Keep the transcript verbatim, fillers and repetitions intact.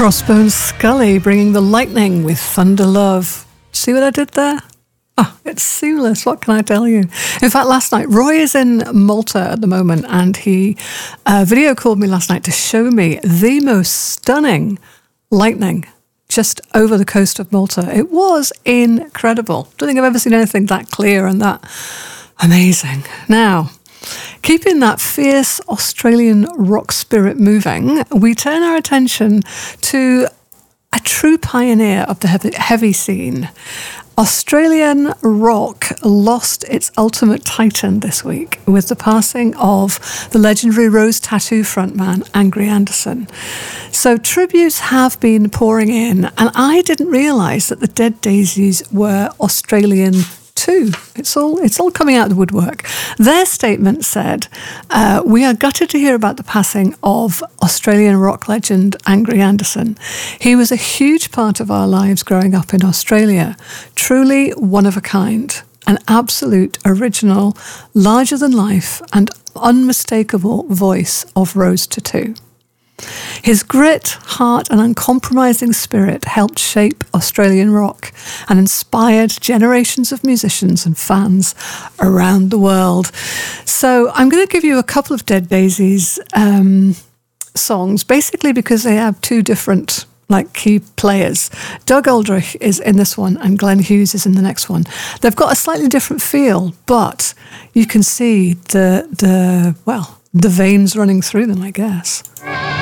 Crossbones Scully bringing the lightning with Thunder Love. See what I did there? Oh, it's seamless. What can I tell you? In fact, last night, Roy is in Malta at the moment, and he uh, video called me last night to show me the most stunning lightning just over the coast of Malta. It was incredible. Don't think I've ever seen anything that clear and that amazing. Now, keeping that fierce Australian rock spirit moving, we turn our attention to a true pioneer of the heavy, heavy scene. Australian rock lost its ultimate titan this week with the passing of the legendary Rose Tattoo frontman, Angry Anderson. So tributes have been pouring in, and I didn't realise that the Dead Daisies were Australian too. It's all it's all coming out of the woodwork. Their statement said, uh, we are gutted to hear about the passing of Australian rock legend Angry Anderson. He was a huge part of our lives growing up in Australia. Truly one of a kind. An absolute original, larger than life and unmistakable voice of Rose Tattoo. His grit, heart and uncompromising spirit helped shape Australian rock and inspired generations of musicians and fans around the world. So I'm going to give you a couple of Dead Daisies um, songs, basically because they have two different like key players. Doug Aldrich is in this one and Glenn Hughes is in the next one. They've got a slightly different feel, but you can see the, the well, the veins running through them, I guess.